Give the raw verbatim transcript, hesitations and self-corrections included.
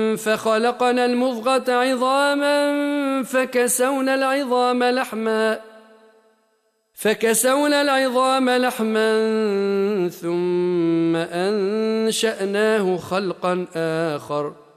فخلقنا المضغة عظاما فكسونا العظام لحما فكسونا العظام لحما ثم أنشأناه خلقا آخر